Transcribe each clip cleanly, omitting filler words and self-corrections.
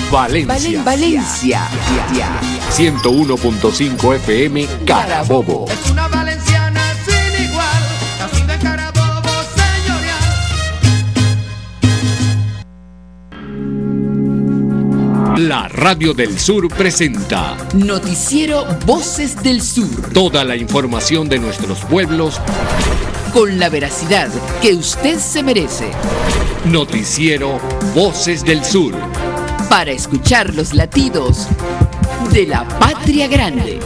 Valencia. Valencia. 101.5 FM Carabobo. Es una valenciana sin igual, nacido en Carabobo, señorial. La Radio del Sur presenta Noticiero Voces del Sur. toda la información de nuestros pueblos. Con la veracidad que usted se merece. Noticiero Voces del Sur. Para escuchar los latidos de la patria grande.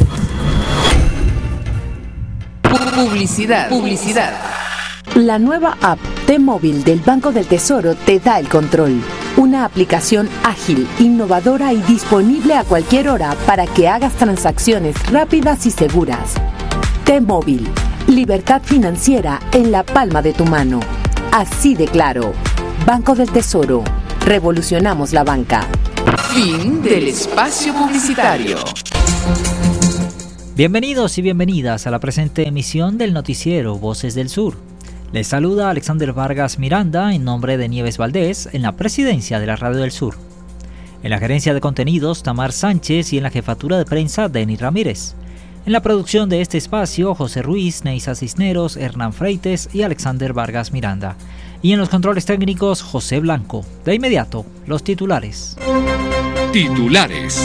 Publicidad. La nueva app T-Móvil del Banco del Tesoro te da el control. Una aplicación ágil, innovadora y disponible a cualquier hora para que hagas transacciones rápidas y seguras. T-Móvil, libertad financiera en la palma de tu mano. Así de claro. Banco del Tesoro. Revolucionamos la banca. Fin del espacio publicitario. Bienvenidos y bienvenidas a la presente emisión del noticiero Voces del Sur. Les saluda Alexander Vargas Miranda en nombre de Nieves Valdés en la presidencia de la Radio del Sur. En la gerencia de contenidos, Tamar Sánchez, y en la jefatura de prensa, Denis Ramírez. En la producción de este espacio, José Ruiz, Neisa Cisneros, Hernán Freites y Alexander Vargas Miranda. Y en los controles técnicos, José Blanco. De inmediato, los titulares. Titulares.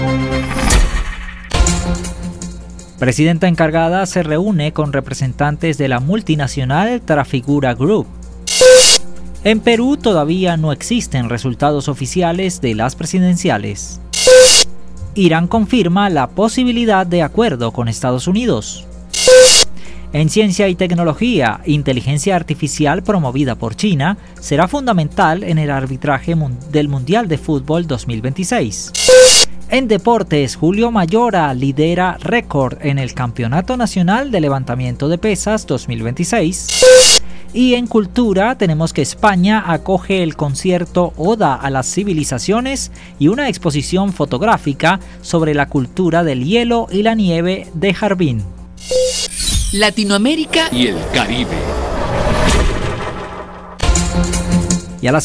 Presidenta encargada se reúne con representantes de la multinacional Trafigura Group. En Perú todavía no existen resultados oficiales de las presidenciales. Irán confirma la posibilidad de acuerdo con Estados Unidos. En ciencia y tecnología, inteligencia artificial promovida por China será fundamental en el arbitraje del Mundial de Fútbol 2026. En deportes, Julio Mayora lidera récord en el Campeonato Nacional de Levantamiento de Pesas 2026. Y en cultura tenemos que España acoge el concierto Oda a las Civilizaciones y una exposición fotográfica sobre la cultura del hielo y la nieve de Harbin. Latinoamérica Y el Caribe. Y a las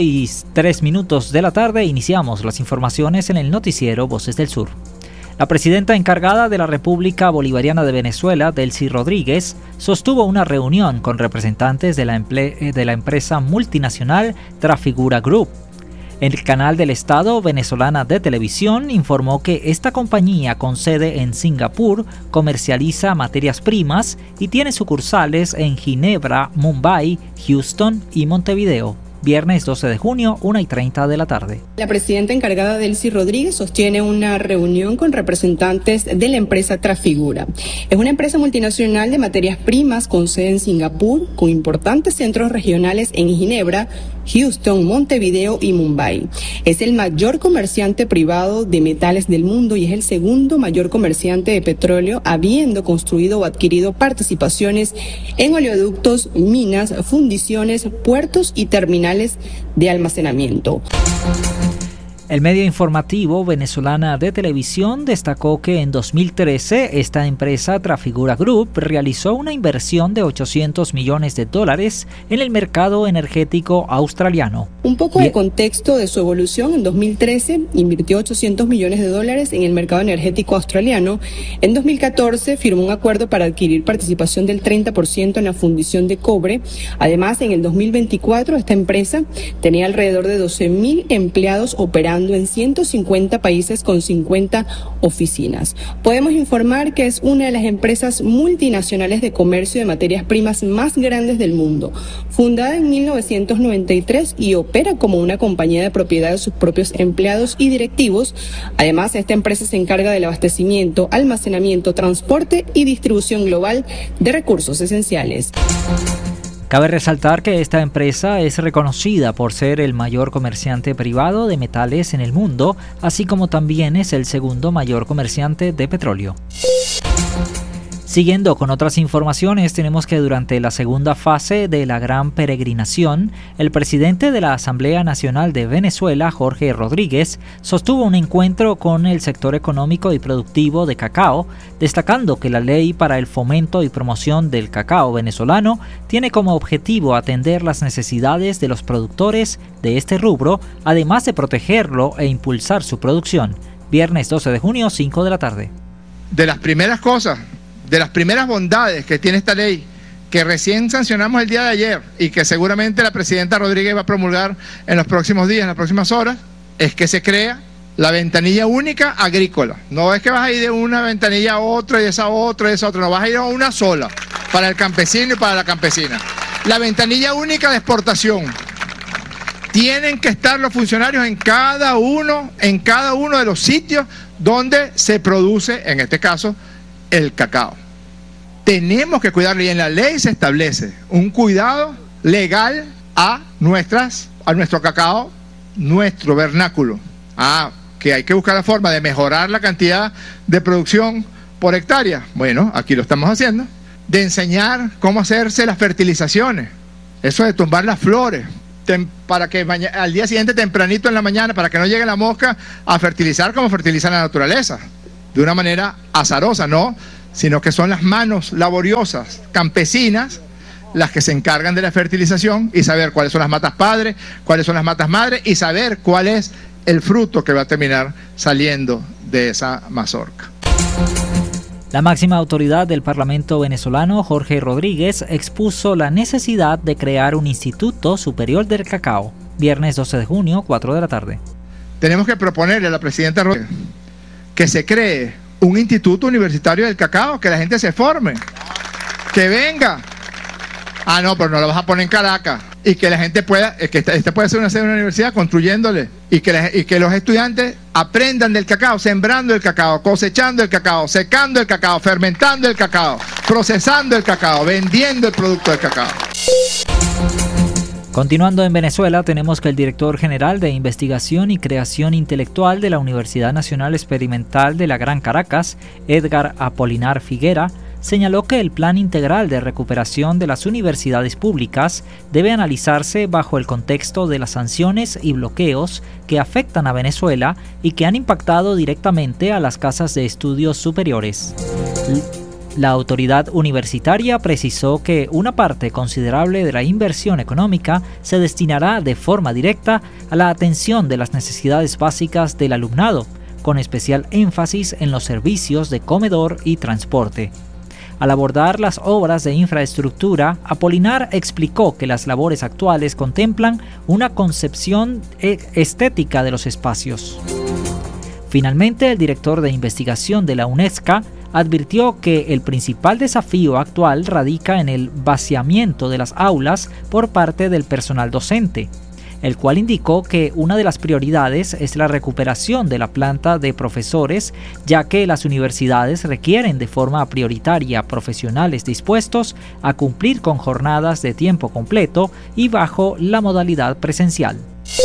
5:03 de la tarde iniciamos las informaciones en el noticiero Voces del Sur. La presidenta encargada de la República Bolivariana de Venezuela, Delcy Rodríguez, sostuvo una reunión con representantes de la empresa multinacional Trafigura Group. El canal del Estado venezolana de televisión informó que esta compañía con sede en Singapur comercializa materias primas y tiene sucursales en Ginebra, Mumbai, Houston y Montevideo. Viernes 12 de junio, 1:30 de la tarde. La presidenta encargada Delcy Rodríguez sostiene una reunión con representantes de la empresa Trafigura. Es una empresa multinacional de materias primas con sede en Singapur, con importantes centros regionales en Ginebra, Houston, Montevideo y Mumbai. Es el mayor comerciante privado de metales del mundo y es el segundo mayor comerciante de petróleo, habiendo construido o adquirido participaciones en oleoductos, minas, fundiciones, puertos y terminales de almacenamiento. El medio informativo venezolana de televisión destacó que en 2013 esta empresa Trafigura Group realizó una inversión de $800 millones en el mercado energético australiano. Un poco de contexto de su evolución: en 2013 invirtió $800 millones en el mercado energético australiano. En 2014 firmó un acuerdo para adquirir participación del 30% en la fundición de cobre. Además, en el 2024 esta empresa tenía alrededor de 12.000 empleados operando en 150 países con 50 oficinas. Podemos informar que es una de las empresas multinacionales de comercio de materias primas más grandes del mundo. Fundada en 1993 y opera como una compañía de propiedad de sus propios empleados y directivos. Además, esta empresa se encarga del abastecimiento, almacenamiento, transporte y distribución global de recursos esenciales. Cabe resaltar que esta empresa es reconocida por ser el mayor comerciante privado de metales en el mundo, así como también es el segundo mayor comerciante de petróleo. Siguiendo con otras informaciones, tenemos que durante la segunda fase de la gran peregrinación, el presidente de la Asamblea Nacional de Venezuela, Jorge Rodríguez, sostuvo un encuentro con el sector económico y productivo de cacao, destacando que la ley para el fomento y promoción del cacao venezolano tiene como objetivo atender las necesidades de los productores de este rubro, además de protegerlo e impulsar su producción. Viernes 12 de junio, 5 de la tarde. De las primeras cosas, de las primeras bondades que tiene esta ley, que recién sancionamos el día de ayer y que seguramente la presidenta Rodríguez va a promulgar en los próximos días, en las próximas horas, es que se crea la ventanilla única agrícola. No es que vas a ir de una ventanilla a otra y de esa a otra y de esa a otra, no, vas a ir a una sola, para el campesino y para la campesina. La ventanilla única de exportación. Tienen que estar los funcionarios en cada uno de los sitios donde se produce, en este caso, el cacao. Tenemos que cuidarlo y en la ley se establece un cuidado legal a nuestro cacao, nuestro vernáculo. Que hay que buscar la forma de mejorar la cantidad de producción por hectárea. Bueno, aquí lo estamos haciendo. De enseñar cómo hacerse las fertilizaciones. Eso de tumbar las flores. Para que al día siguiente tempranito en la mañana, para que no llegue la mosca a fertilizar como fertiliza la naturaleza. De una manera azarosa, no, sino que son las manos laboriosas, campesinas, las que se encargan de la fertilización y saber cuáles son las matas padres, cuáles son las matas madres y saber cuál es el fruto que va a terminar saliendo de esa mazorca. La máxima autoridad del Parlamento venezolano, Jorge Rodríguez, expuso la necesidad de crear un Instituto Superior del Cacao. Viernes 12 de junio, 4 de la tarde. Tenemos que proponerle a la presidenta Rodríguez que se cree un instituto universitario del cacao, que la gente se forme, que venga. No, pero no lo vas a poner en Caracas. Y que la gente pueda, que esta puede ser una sede de una universidad construyéndole. Y que los estudiantes aprendan del cacao, sembrando el cacao, cosechando el cacao, secando el cacao, fermentando el cacao, procesando el cacao, vendiendo el producto del cacao. Continuando en Venezuela, tenemos que el director general de Investigación y Creación Intelectual de la Universidad Nacional Experimental de la Gran Caracas, Edgar Apolinar Figuera, señaló que el Plan Integral de Recuperación de las Universidades Públicas debe analizarse bajo el contexto de las sanciones y bloqueos que afectan a Venezuela y que han impactado directamente a las casas de estudios superiores. La autoridad universitaria precisó que una parte considerable de la inversión económica se destinará de forma directa a la atención de las necesidades básicas del alumnado, con especial énfasis en los servicios de comedor y transporte. Al abordar las obras de infraestructura, Apolinar explicó que las labores actuales contemplan una concepción estética de los espacios. Finalmente, el director de investigación de la UNESCO advirtió que el principal desafío actual radica en el vaciamiento de las aulas por parte del personal docente, el cual indicó que una de las prioridades es la recuperación de la planta de profesores, ya que las universidades requieren de forma prioritaria profesionales dispuestos a cumplir con jornadas de tiempo completo y bajo la modalidad presencial.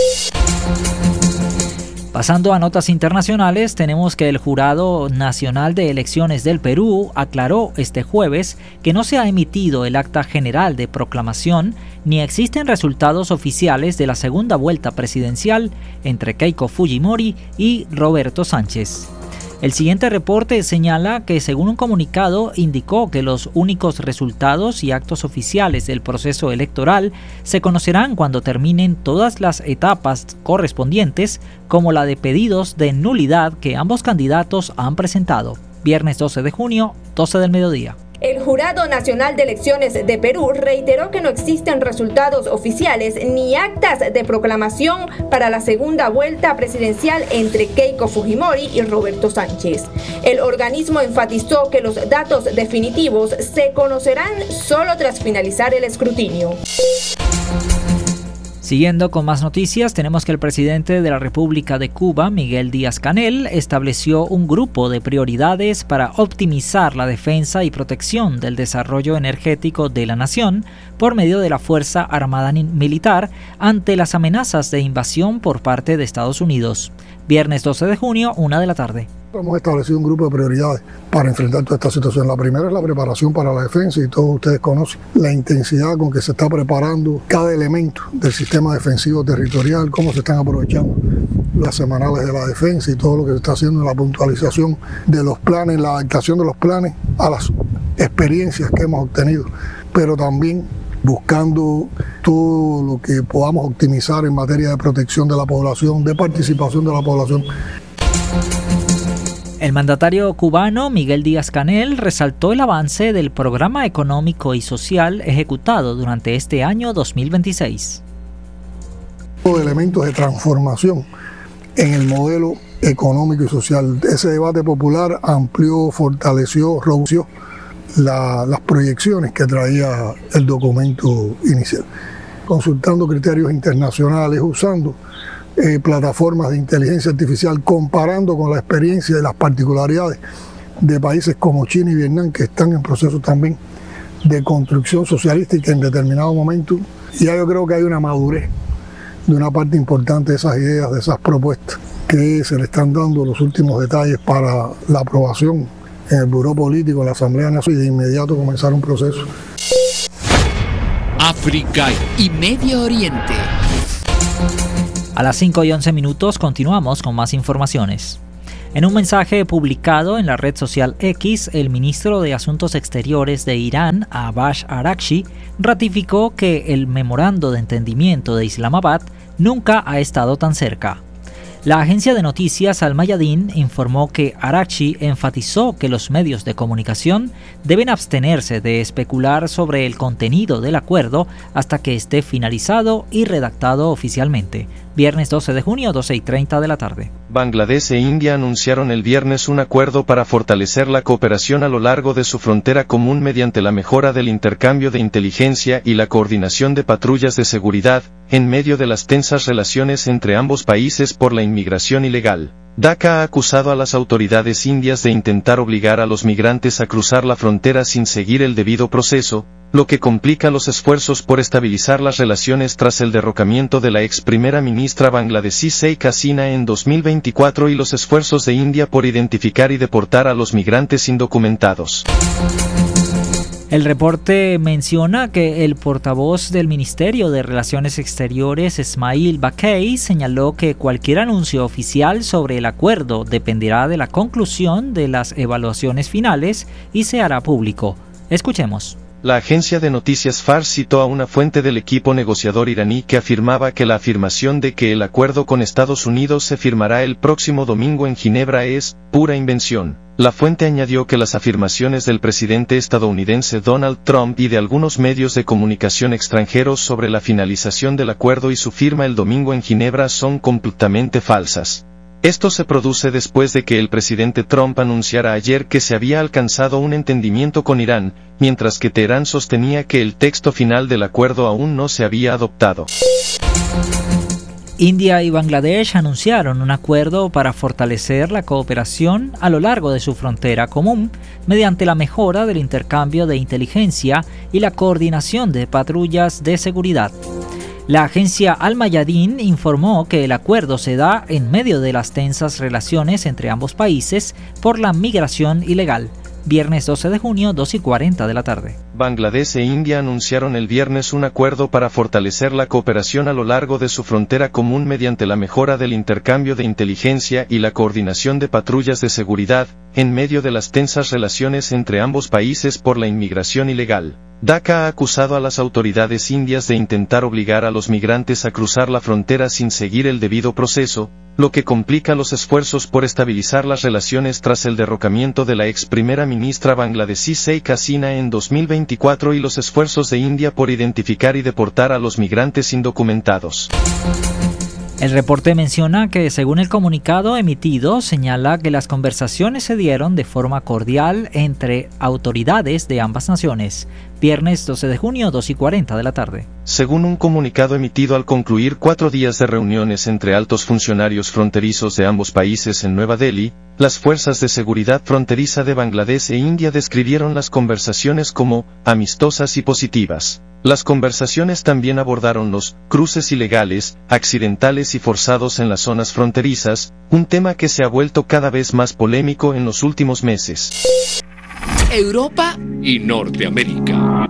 Pasando a notas internacionales, tenemos que el Jurado Nacional de Elecciones del Perú aclaró este jueves que no se ha emitido el acta general de proclamación ni existen resultados oficiales de la segunda vuelta presidencial entre Keiko Fujimori y Roberto Sánchez. El siguiente reporte señala que, según un comunicado, indicó que los únicos resultados y actos oficiales del proceso electoral se conocerán cuando terminen todas las etapas correspondientes, como la de pedidos de nulidad que ambos candidatos han presentado. Viernes 12 de junio, 12 del mediodía. El Jurado Nacional de Elecciones de Perú reiteró que no existen resultados oficiales ni actas de proclamación para la segunda vuelta presidencial entre Keiko Fujimori y Roberto Sánchez. El organismo enfatizó que los datos definitivos se conocerán solo tras finalizar el escrutinio. Siguiendo con más noticias, tenemos que el presidente de la República de Cuba, Miguel Díaz-Canel, estableció un grupo de prioridades para optimizar la defensa y protección del desarrollo energético de la nación por medio de la Fuerza Armada Militar ante las amenazas de invasión por parte de Estados Unidos. Viernes 12 de junio, 1 de la tarde. Hemos establecido un grupo de prioridades para enfrentar toda esta situación. La primera es la preparación para la defensa y todos ustedes conocen la intensidad con que se está preparando cada elemento del sistema defensivo territorial, cómo se están aprovechando las semanales de la defensa y todo lo que se está haciendo en la puntualización de los planes, la adaptación de los planes a las experiencias que hemos obtenido, pero también buscando todo lo que podamos optimizar en materia de protección de la población, de participación de la población. El mandatario cubano Miguel Díaz-Canel resaltó el avance del programa económico y social ejecutado durante este año 2026. Elementos de transformación en el modelo económico y social. Ese debate popular amplió, fortaleció, redució las proyecciones que traía el documento inicial, consultando criterios internacionales, usando plataformas de inteligencia artificial, comparando con la experiencia y las particularidades de países como China y Vietnam, que están en proceso también de construcción socialista y que en determinado momento ya yo creo que hay una madurez de una parte importante de esas ideas, de esas propuestas, que se le están dando los últimos detalles para la aprobación en el Buró Político, en la Asamblea Nacional, y de inmediato comenzar un proceso. África y Medio Oriente. A las 5:11 continuamos con más informaciones. En un mensaje publicado en la red social X, el ministro de Asuntos Exteriores de Irán, Abbas Araghchi, ratificó que el memorando de entendimiento de Islamabad nunca ha estado tan cerca. La agencia de noticias Al Mayadin informó que Araghchi enfatizó que los medios de comunicación deben abstenerse de especular sobre el contenido del acuerdo hasta que esté finalizado y redactado oficialmente. Viernes 12 de junio, 12:30 de la tarde. Bangladesh e India anunciaron el viernes un acuerdo para fortalecer la cooperación a lo largo de su frontera común mediante la mejora del intercambio de inteligencia y la coordinación de patrullas de seguridad, en medio de las tensas relaciones entre ambos países por la inmigración ilegal. Dhaka ha acusado a las autoridades indias de intentar obligar a los migrantes a cruzar la frontera sin seguir el debido proceso, lo que complica los esfuerzos por estabilizar las relaciones tras el derrocamiento de la ex primera ministra bangladesí Sheikh Hasina en 2024 y los esfuerzos de India por identificar y deportar a los migrantes indocumentados. El reporte menciona que el portavoz del Ministerio de Relaciones Exteriores, Ismail Bakay, señaló que cualquier anuncio oficial sobre el acuerdo dependerá de la conclusión de las evaluaciones finales y se hará público. Escuchemos. La agencia de noticias Fars citó a una fuente del equipo negociador iraní que afirmaba que la afirmación de que el acuerdo con Estados Unidos se firmará el próximo domingo en Ginebra es pura invención. La fuente añadió que las afirmaciones del presidente estadounidense Donald Trump y de algunos medios de comunicación extranjeros sobre la finalización del acuerdo y su firma el domingo en Ginebra son completamente falsas. Esto se produce después de que el presidente Trump anunciara ayer que se había alcanzado un entendimiento con Irán, mientras que Teherán sostenía que el texto final del acuerdo aún no se había adoptado. India y Bangladesh anunciaron un acuerdo para fortalecer la cooperación a lo largo de su frontera común mediante la mejora del intercambio de inteligencia y la coordinación de patrullas de seguridad. La agencia Al Mayadin informó que el acuerdo se da en medio de las tensas relaciones entre ambos países por la migración ilegal. Viernes 12 de junio, 2:40 de la tarde. Bangladesh e India anunciaron el viernes un acuerdo para fortalecer la cooperación a lo largo de su frontera común mediante la mejora del intercambio de inteligencia y la coordinación de patrullas de seguridad, en medio de las tensas relaciones entre ambos países por la inmigración ilegal. Dhaka ha acusado a las autoridades indias de intentar obligar a los migrantes a cruzar la frontera sin seguir el debido proceso, lo que complica los esfuerzos por estabilizar las relaciones tras el derrocamiento de la ex primera ministra bangladesí Sheikh Hasina en 2024 y los esfuerzos de India por identificar y deportar a los migrantes indocumentados. El reporte menciona que, según el comunicado emitido, señala que las conversaciones se dieron de forma cordial entre autoridades de ambas naciones. Viernes 12 de junio, 2:40 de la tarde. Según un comunicado emitido al concluir 4 días de reuniones entre altos funcionarios fronterizos de ambos países en Nueva Delhi, las fuerzas de seguridad fronteriza de Bangladesh e India describieron las conversaciones como amistosas y positivas. Las conversaciones también abordaron los cruces ilegales, accidentales y forzados en las zonas fronterizas, un tema que se ha vuelto cada vez más polémico en los últimos meses. Europa y Norteamérica.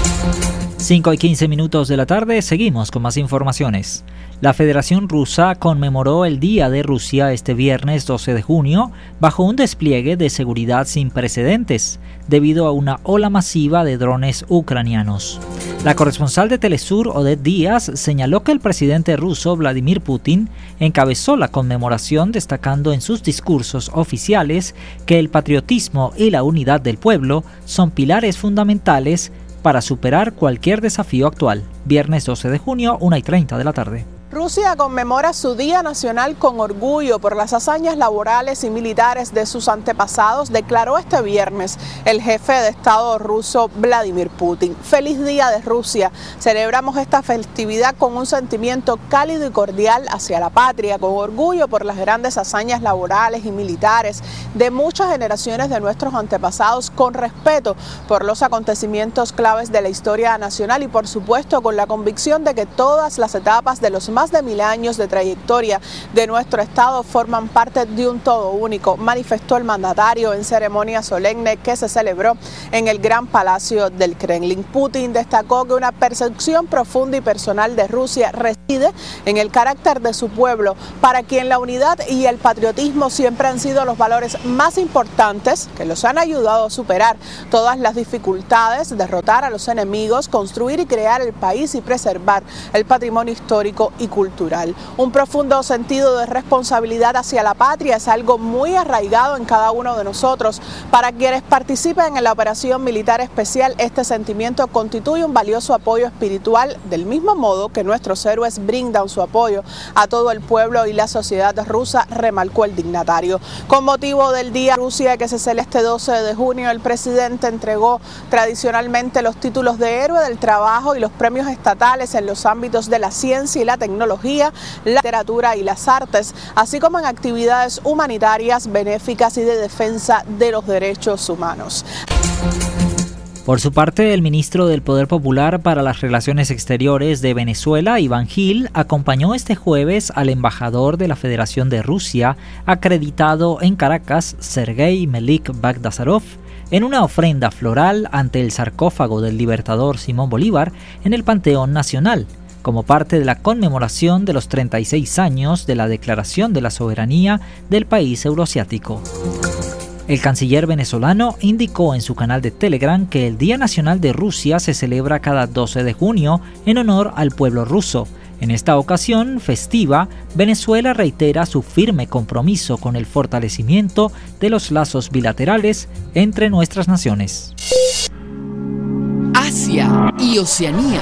5:15 de la tarde, seguimos con más informaciones. La Federación Rusa conmemoró el Día de Rusia este viernes 12 de junio bajo un despliegue de seguridad sin precedentes, debido a una ola masiva de drones ucranianos. La corresponsal de Telesur, Odette Díaz, señaló que el presidente ruso Vladimir Putin encabezó la conmemoración destacando en sus discursos oficiales que el patriotismo y la unidad del pueblo son pilares fundamentales para superar cualquier desafío actual. Viernes 12 de junio, 1:30 de la tarde. Rusia conmemora su Día Nacional con orgullo por las hazañas laborales y militares de sus antepasados, declaró este viernes el jefe de Estado ruso Vladimir Putin. ¡Feliz Día de Rusia! Celebramos esta festividad con un sentimiento cálido y cordial hacia la patria, con orgullo por las grandes hazañas laborales y militares de muchas generaciones de nuestros antepasados, con respeto por los acontecimientos claves de la historia nacional y por supuesto con la convicción de que todas las etapas de los más de 1000 años de trayectoria de nuestro Estado forman parte de un todo único, manifestó el mandatario en ceremonia solemne que se celebró en el Gran Palacio del Kremlin. Putin destacó que una percepción profunda y personal de Rusia reside en el carácter de su pueblo, para quien la unidad y el patriotismo siempre han sido los valores más importantes que los han ayudado a superar todas las dificultades, derrotar a los enemigos, construir y crear el país y preservar el patrimonio histórico y cultural. Un profundo sentido de responsabilidad hacia la patria es algo muy arraigado en cada uno de nosotros. Para quienes participen en la operación militar especial, este sentimiento constituye un valioso apoyo espiritual, del mismo modo que nuestros héroes brindan su apoyo a todo el pueblo y la sociedad rusa, remarcó el dignatario. Con motivo del Día Rusia que se celebra este 12 de junio, el presidente entregó tradicionalmente los títulos de Héroe del Trabajo y los premios estatales en los ámbitos de la ciencia y la tecnología, la literatura y las artes, así como en actividades humanitarias, benéficas y de defensa de los derechos humanos. Por su parte, el ministro del Poder Popular para las Relaciones Exteriores de Venezuela, Iván Gil, acompañó este jueves al embajador de la Federación de Rusia, acreditado en Caracas, Sergei Melik Bagdasarov, en una ofrenda floral ante el sarcófago del libertador Simón Bolívar en el Panteón Nacional, como parte de la conmemoración de los 36 años de la Declaración de la Soberanía del país euroasiático. El canciller venezolano indicó en su canal de Telegram que el Día Nacional de Rusia se celebra cada 12 de junio en honor al pueblo ruso. En esta ocasión festiva, Venezuela reitera su firme compromiso con el fortalecimiento de los lazos bilaterales entre nuestras naciones. Asia y Oceanía.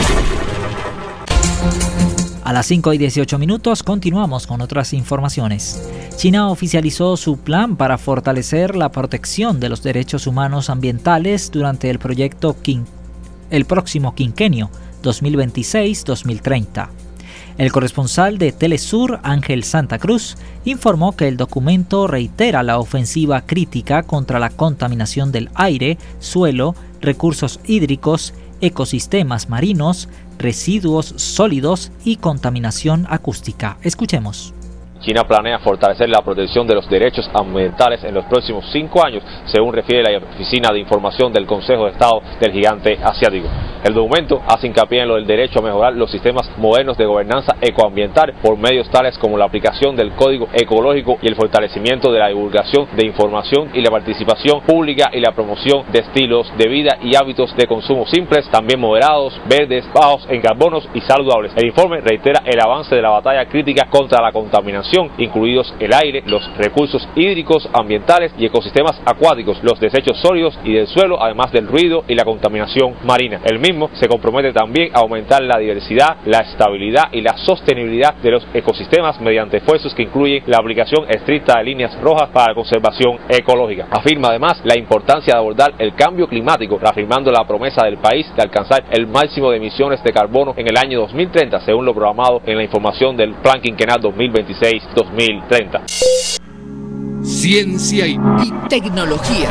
A las 5:18 continuamos con otras informaciones. China oficializó su plan para fortalecer la protección de los derechos humanos ambientales durante el próximo quinquenio 2026-2030. El corresponsal de Telesur, Ángel Santa Cruz, informó que el documento reitera la ofensiva crítica contra la contaminación del aire, suelo, recursos hídricos, ecosistemas marinos, residuos sólidos y contaminación acústica. Escuchemos. China planea fortalecer la protección de los derechos ambientales en los próximos 5 años, según refiere la Oficina de Información del Consejo de Estado del gigante asiático. El documento hace hincapié en lo del derecho a mejorar los sistemas modernos de gobernanza ecoambiental por medios tales como la aplicación del Código Ecológico y el fortalecimiento de la divulgación de información y la participación pública y la promoción de estilos de vida y hábitos de consumo simples, también moderados, verdes, bajos en carbonos y saludables. El informe reitera el avance de la batalla crítica contra la contaminación contaminación, incluidos el aire, los recursos hídricos, ambientales y ecosistemas acuáticos, los desechos sólidos y del suelo, además del ruido y la contaminación marina. El mismo se compromete también a aumentar la diversidad, la estabilidad y la sostenibilidad de los ecosistemas mediante esfuerzos que incluyen la aplicación estricta de líneas rojas para la conservación ecológica. Afirma además la importancia de abordar el cambio climático, reafirmando la promesa del país de alcanzar el máximo de emisiones de carbono en el año 2030, según lo programado en la información del Plan Quinquenal 2026-2030. Ciencia y tecnología.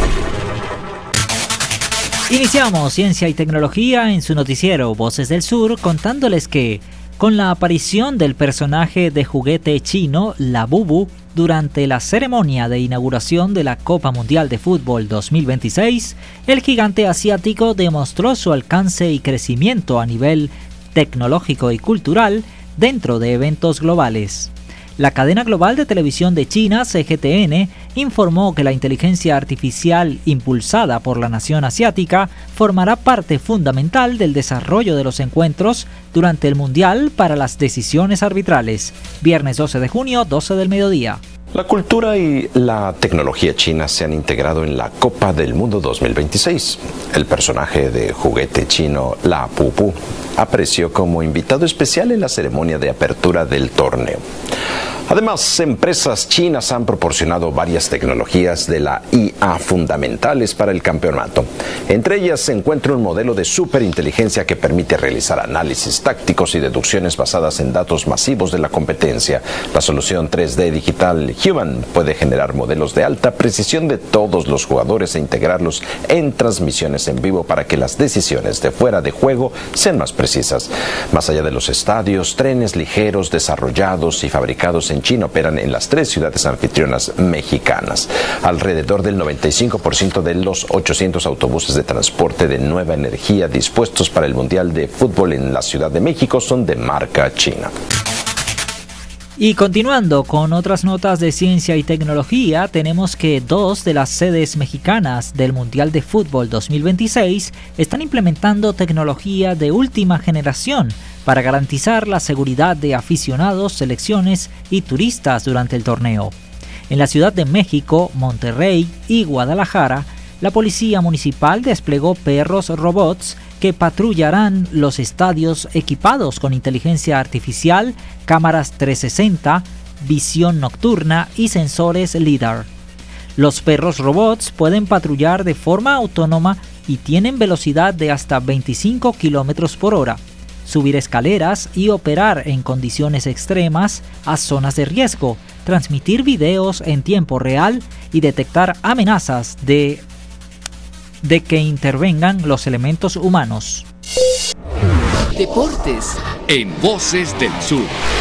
Iniciamos Ciencia y Tecnología en su noticiero Voces del Sur, contándoles que, con la aparición del personaje de juguete chino Labubu durante la ceremonia de inauguración de la Copa Mundial de Fútbol 2026, el gigante asiático demostró su alcance y crecimiento a nivel tecnológico y cultural dentro de eventos globales. La cadena global de televisión de China, CGTN, informó que la inteligencia artificial impulsada por la nación asiática formará parte fundamental del desarrollo de los encuentros durante el Mundial para las decisiones arbitrales. Viernes 12 de junio, 12 del mediodía. La cultura y la tecnología china se han integrado en la Copa del Mundo 2026. El personaje de juguete chino Labubu apareció como invitado especial en la ceremonia de apertura del torneo. Además, empresas chinas han proporcionado varias tecnologías de la IA fundamentales para el campeonato. Entre ellas se encuentra un modelo de superinteligencia que permite realizar análisis tácticos y deducciones basadas en datos masivos de la competencia. La solución 3D digital Human puede generar modelos de alta precisión de todos los jugadores e integrarlos en transmisiones en vivo para que las decisiones de fuera de juego sean más precisas. Más allá de los estadios, trenes ligeros desarrollados y fabricados en China operan en las 3 ciudades anfitrionas mexicanas. Alrededor del 95% de los 800 autobuses de transporte de nueva energía dispuestos para el Mundial de Fútbol en la Ciudad de México son de marca china. Y continuando con otras notas de ciencia y tecnología, tenemos que 2 de las sedes mexicanas del Mundial de Fútbol 2026 están implementando tecnología de última generación para garantizar la seguridad de aficionados, selecciones y turistas durante el torneo. En la Ciudad de México, Monterrey y Guadalajara, la Policía Municipal desplegó perros robots que patrullarán los estadios equipados con inteligencia artificial, cámaras 360, visión nocturna y sensores LiDAR. Los perros robots pueden patrullar de forma autónoma y tienen velocidad de hasta 25 km por hora, subir escaleras y operar en condiciones extremas a zonas de riesgo, transmitir videos en tiempo real y detectar amenazas de que intervengan los elementos humanos. Deportes en Voces del Sur.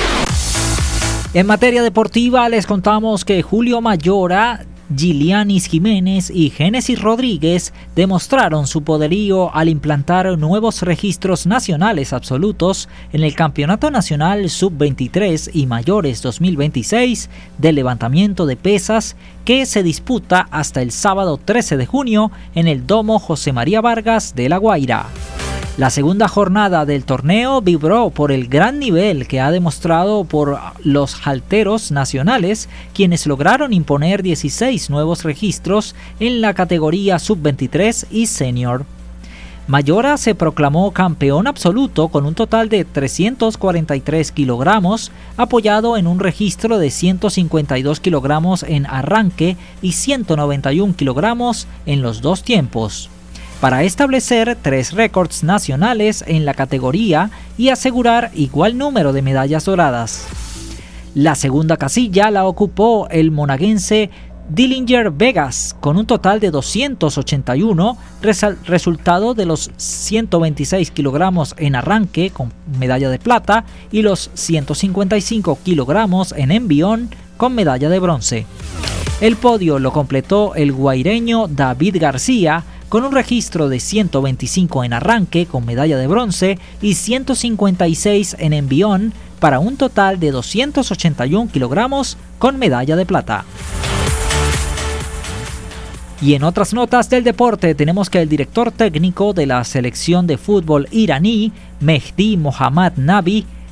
En materia deportiva les contamos que Julio Mayora, Gilianis Jiménez y Génesis Rodríguez demostraron su poderío al implantar nuevos registros nacionales absolutos en el Campeonato Nacional Sub-23 y Mayores 2026 de levantamiento de pesas que se disputa hasta el sábado 13 de junio en el Domo José María Vargas de La Guaira. La segunda jornada del torneo vibró por el gran nivel que ha demostrado por los halteros nacionales, quienes lograron imponer 16 nuevos registros en la categoría sub-23 y senior. Mayora se proclamó campeón absoluto con un total de 343 kilogramos, apoyado en un registro de 152 kilogramos en arranque y 191 kilogramos en los 2 tiempos, para establecer 3 récords nacionales en la categoría y asegurar igual número de medallas doradas. La segunda casilla la ocupó el monaguense Dillinger Vegas con un total de 281, resultado de los 126 kilogramos en arranque con medalla de plata y los 155 kilogramos en envión con medalla de bronce. El podio lo completó el guaireño David García con un registro de 125 en arranque con medalla de bronce y 156 en envión para un total de 281 kilogramos con medalla de plata. Y en otras notas del deporte tenemos que el director técnico de la selección de fútbol iraní, Mehdi Mohammad Nabi,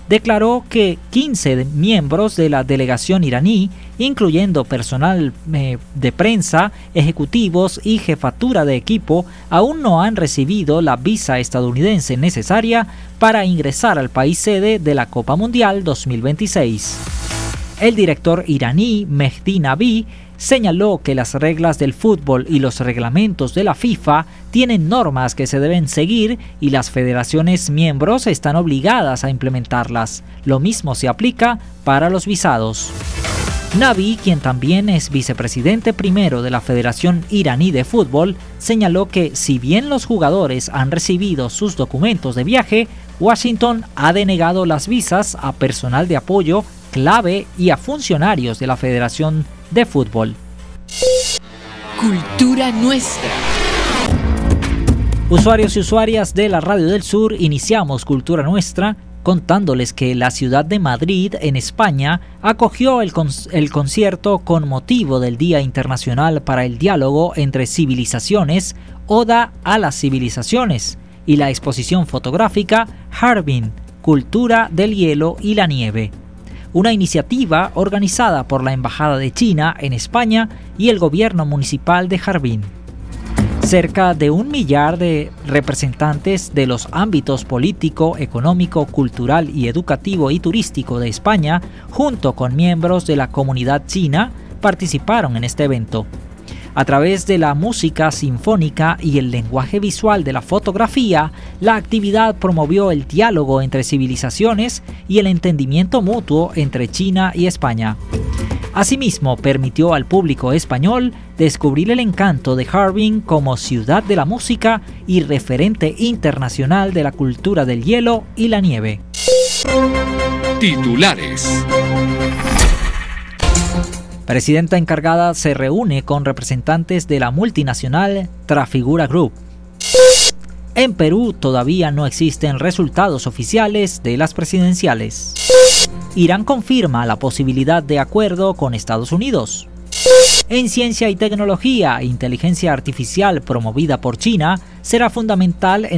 declaró que 15 miembros de la delegación iraní, incluyendo personal de prensa, ejecutivos y jefatura de equipo, aún no han recibido la visa estadounidense necesaria para ingresar al país sede de la Copa Mundial 2026. El director iraní Mehdi Nabi señaló que las reglas del fútbol y los reglamentos de la FIFA tienen normas que se deben seguir y las federaciones miembros están obligadas a implementarlas. Lo mismo se aplica para los visados. Nabi, quien también es vicepresidente primero de la Federación Iraní de Fútbol, señaló que si bien los jugadores han recibido sus documentos de viaje, Washington ha denegado las visas a personal de apoyo clave y a funcionarios de la Federación de Fútbol. Cultura nuestra. Usuarios y usuarias de la Radio del Sur, iniciamos Cultura Nuestra contándoles que la ciudad de Madrid, en España, acogió el concierto con motivo del Día Internacional para el Diálogo entre Civilizaciones, Oda a las Civilizaciones, y la exposición fotográfica Harbin, Cultura del Hielo y la Nieve. Una iniciativa organizada por la Embajada de China en España y el gobierno municipal de Harbin. Cerca de 1 millar de representantes de los ámbitos político, económico, cultural y educativo y turístico de España, junto con miembros de la comunidad china, participaron en este evento. A través de la música sinfónica y el lenguaje visual de la fotografía, la actividad promovió el diálogo entre civilizaciones y el entendimiento mutuo entre China y España. Asimismo, permitió al público español descubrir el encanto de Harbin como ciudad de la música y referente internacional de la cultura del hielo y la nieve. Titulares. Presidenta encargada se reúne con representantes de la multinacional Trafigura Group. En Perú todavía no existen resultados oficiales de las presidenciales. Irán confirma la posibilidad de acuerdo con Estados Unidos. En ciencia y tecnología, inteligencia artificial promovida por China será fundamental en